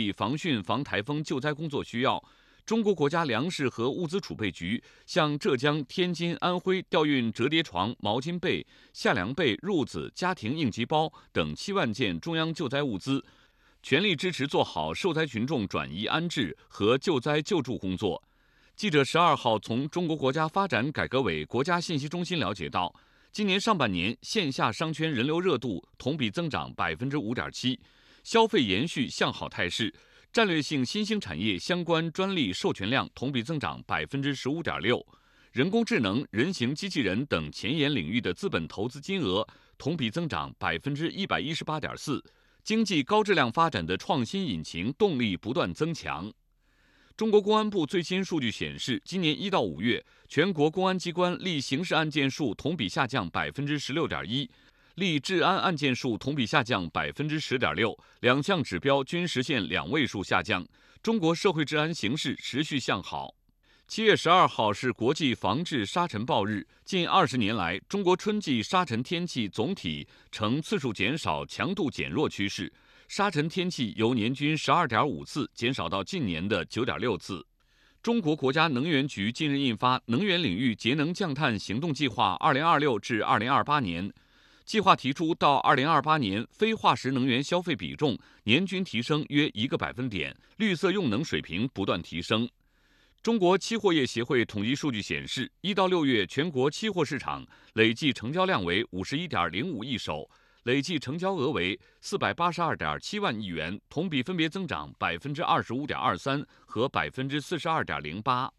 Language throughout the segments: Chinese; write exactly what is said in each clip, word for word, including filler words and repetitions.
力防汛防台风救灾工作需要，中国国家粮食和物资储备局向浙江、天津、安徽调运折叠床、毛巾被、夏凉被、褥子、家庭应急包等七万件中央救灾物资，全力支持做好受灾群众转移安置和救灾救助工作。记者十二号从中国国家发展改革委国家信息中心了解到，今年上半年线下商圈人流热度同比增长百分之五点七，消费延续向好态势，战略性新兴产业相关专利授权量同比增长百分之十五点六，人工智能、人形机器人等前沿领域的资本投资金额同比增长百分之一百一十八点四，经济高质量发展的创新引擎动力不断增强。中国公安部最新数据显示，今年一到五月，全国公安机关立刑事案件数同比下降百分之十六点一，立治安案件数同比下降百分之十点六，两项指标均实现两位数下降。中国社会治安形势持续向好。七月十二号是国际防治沙尘暴日。近二十年来，中国春季沙尘天气总体呈次数减少、强度减弱趋势。沙尘天气由年均十二点五次减少到近年的九点六次。中国国家能源局近日印发《能源领域节能降碳行动计划（二零二六至二零二八年）》，计划提出到二零二八年，非化石能源消费比重年均提升约一个百分点，绿色用能水平不断提升。中国期货业协会统计数据显示，一到六月全国期货市场累计成交量为五十一点零五亿手，累计成交额为四百八十二点七万亿元，同比分别增长百分之二十五点二三和百分之四十二点零八。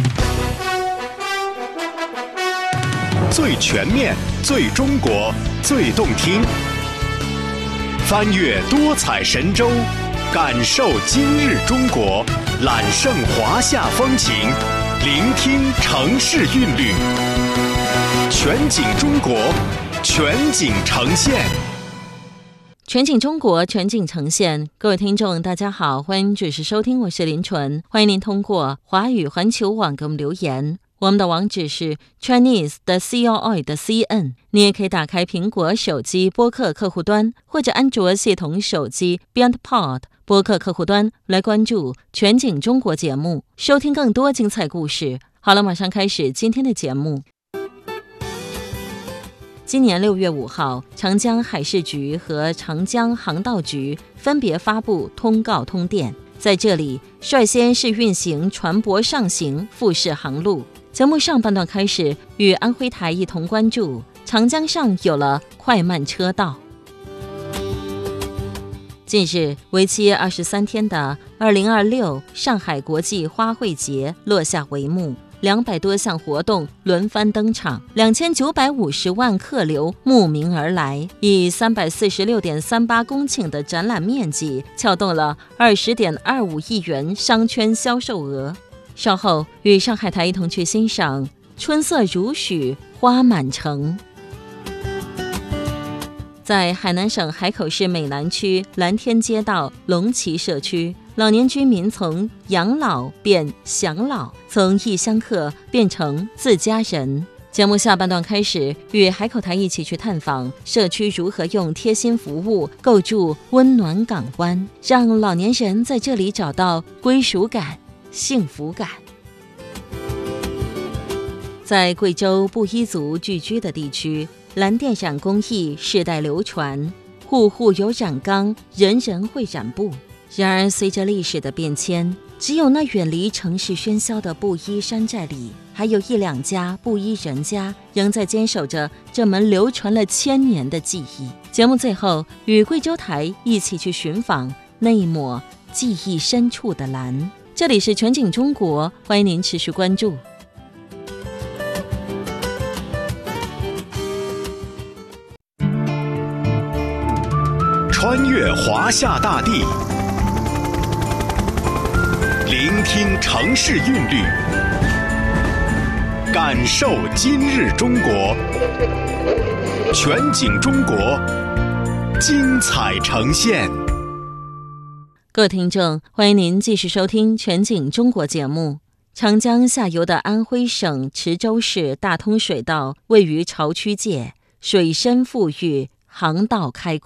最全面、最中国、最动听，翻越多彩神州，感受今日中国，揽胜华夏风情，聆听城市韵律，全景中国，全景呈现。 全景中国，全景呈现。各位听众大家好，欢迎准时收听，我是林纯。欢迎您通过华语环球网给我们留言，我们的网址是 Chinese 的 C O I 的 C N。 你也可以打开苹果手机播客客户端或者安卓系统手机 BeyondPod 播客客户端来关注全景中国节目，收听更多精彩故事。好了，马上开始今天的节目。今年六月五号，长江海事局和长江航道局分别发布通告通电，在这里率先是运行船舶上行复式航路。节目上半段开始，与安徽台一同关注长江上有了快慢车道。近日，为期二十三天的二零二六上海国际花卉节落下帷幕。两百多项活动轮番登场，两千九百五十万客流慕名而来，以三百四十六点三八公顷的展览面积，撬动了二十点二五亿元商圈销售额。稍后与上海台一同去欣赏春色如许，花满城。在海南省海口市美南区蓝天街道龙旗社区，老年居民从养老变享老，从异乡客变成自家人。节目下半段开始，与海口台一起去探访社区如何用贴心服务构筑温暖港湾，让老年人在这里找到归属感、幸福感。在贵州布依族聚居的地区，蓝靛染工艺世代流传，户户有染缸，人人会染布。然而随着历史的变迁，只有那远离城市喧嚣的布依山寨里，还有一两家布依人家仍在坚守着这门流传了千年的技艺。节目最后与贵州台一起去寻访那一抹记忆深处的蓝。这里是全景中国，欢迎您持续关注。 穿越华夏大地，聆听城市韵律，感受今日中国，全景中国，精彩呈现。 各位听众，欢迎您继续收听全景中国节目。长江下游的安徽省池州市大通水道位于潮区界，水深富裕，航道开阔。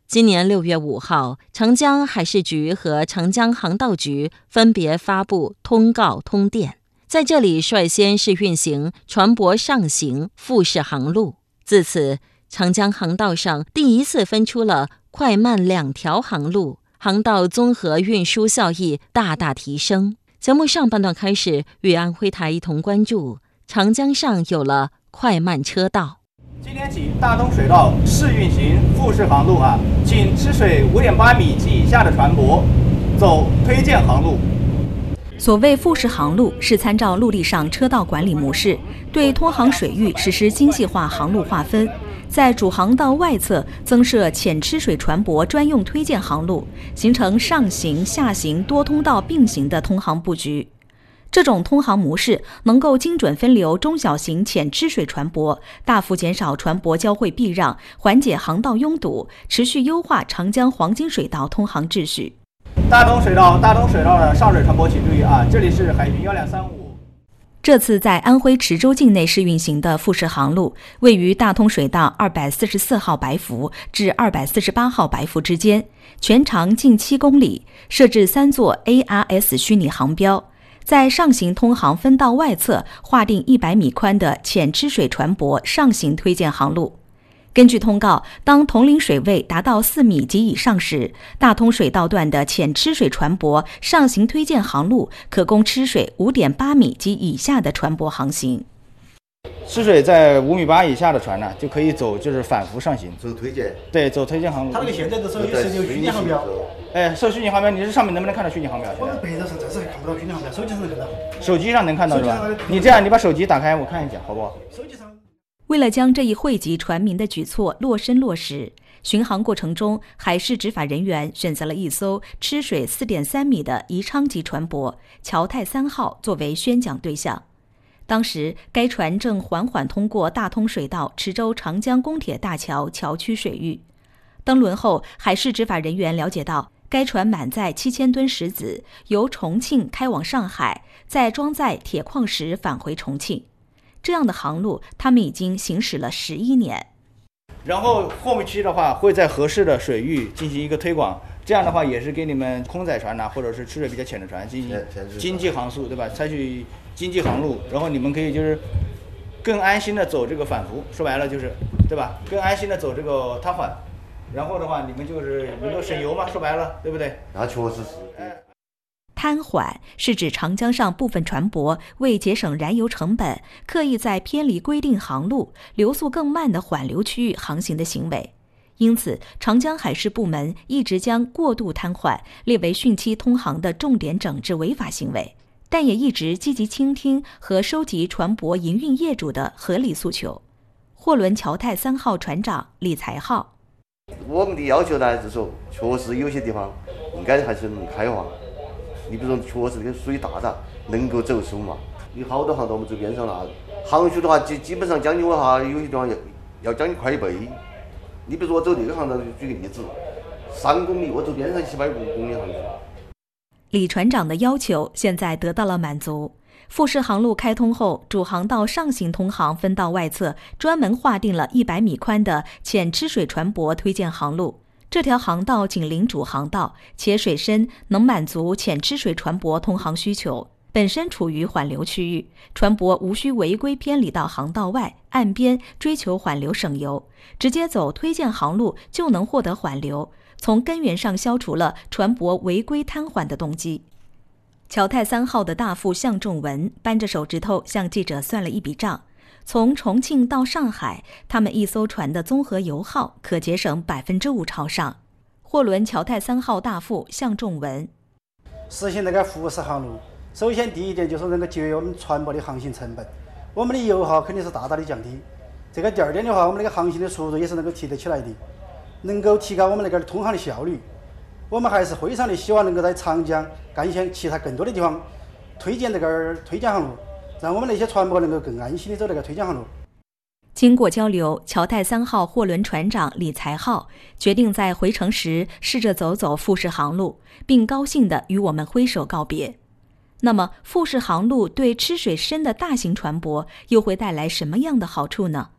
今年六月五号，长江海事局和长江航道局分别发布通告通电，在这里率先试运行船舶上行复式航路。自此，长江航道上第一次分出了快慢两条航路，航道综合运输效益大大提升。节目上半段开始，与安徽台一同关注长江上有了快慢车道。 今天起，大通水道试运行复式航路啊，请吃水五点八米及以下的船舶走推荐航路。 所谓复式航路，是参照陆地上车道管理模式，对通航水域实施精细化航路划分，在主航道外侧增设浅吃水船舶专用推荐航路，形成上行、下行多通道并行的通航布局。这种通航模式能够精准分流中小型浅吃水船舶，大幅减少船舶交汇避让，缓解航道拥堵，持续优化长江黄金水道通航秩序。 大通水道，大通水道的上水船舶请注意啊，这里是海巡幺两三五。 这次在安徽池州境内试运行的复式航路，位于大通水道二百四十四号白浮至二百四十八号白浮之间，全长近七公里，设置三座 A R S 虚拟航标。在上行通航分道外侧划定一百米宽的浅吃水船舶上行推荐航路。根据通告，当统领水位达到四米及以上时，大通水道段的浅吃水船舶上行推荐航路可供吃水五点八米及以下的船舶航行。 吃水在五米八以下的船呢，就可以走就是反浮上行， 走推荐。 对，走推荐航路。 它那个现在都是有设有虚拟航标。 哎，设虚拟航标，你这上面能不能看到虚拟航标？ 我们白道上暂时还看不到虚拟航标，手机上能看到。 手机上能看到是吧？你这样，你把手机打开，我看一下，好不好？ 手机上。 为了将这一惠及船民的举措落身落实，巡航过程中，海事执法人员选择了一艘吃水 四点三米的宜昌级船舶“侨泰三号”作为宣讲对象。当时，该船正缓缓通过大通水道池州长江公铁大桥桥区水域。登轮后，海事执法人员了解到，该船满载七千吨石子，由重庆开往上海，再装载铁矿石返回重庆。这样的航路，他们已经行驶了十一年。 然后后期的话，会在合适的水域进行一个推广，这样的话也是给你们空载船呐、啊，或者是吃水比较浅的船进行经济航速，对吧？采取经济航路，然后你们可以就是更安心的走这个反浮，说白了就是，对吧？更安心的走这个瘫缓，然后的话你们就是能够省油嘛，说白了，对不对？ 那确实是。 瘫缓是指长江上部分船舶为节省燃油成本，刻意在偏离规定航路、流速更慢的缓流区域航行的行为。因此，长江海事部门一直将过度瘫缓列为汛期通航的重点整治违法行为，但也一直积极倾听和收集船舶营运业主的合理诉求。货轮侨泰三号船长李才浩： 我们的要求呢，就是说，确实有些地方应该还是能开放。你比如说，确实这个水大大，能够走手嘛。有好多航道我们走边上了，航速的话基基本上将近的话，有些地方要要将近快一倍。你比如说我走这个航道，举个例子，三公里我走边上七百五公里航速。 李船长的要求现在得到了满足。复式航路开通后，主航道上行通航分道外侧专门划定了一百米宽的浅吃水船舶推荐航路。这条航道紧邻主航道，且水深能满足浅吃水船舶通航需求。本身处于缓流区域，船舶无需违规偏离到航道外岸边追求缓流省油，直接走推荐航路就能获得缓流，从根源上消除了船舶违规瘫缓的动机。侨泰三号的大副向仲文扳着手指头向记者算了一笔账。从重庆到上海，他们一艘船的综合油耗可节省百分之五朝上。货轮侨泰三号大副向仲文： 实行那个复式航路，首先第一点就是能够节约我们船舶的航行成本，我们的油耗肯定是大大的降低。这个第二点的话，我们那个航行的速度也是能够提得起来的，能够提高我们那个通航的效率。我们还是非常的希望能够在长江干线其他更多的地方推荐这个推荐航路，让我们那些船舶能够更安心的走那个推荐航路。 经过交流，侨泰三号货轮船长李才浩决定在回程时试着走走复式航路，并高兴地与我们挥手告别。那么，复式航路对吃水深的大型船舶又会带来什么样的好处呢？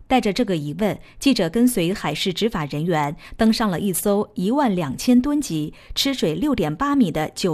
带着这个疑问，记者跟随海事执法人员登上了一艘一万两千吨级、吃水六点八米的九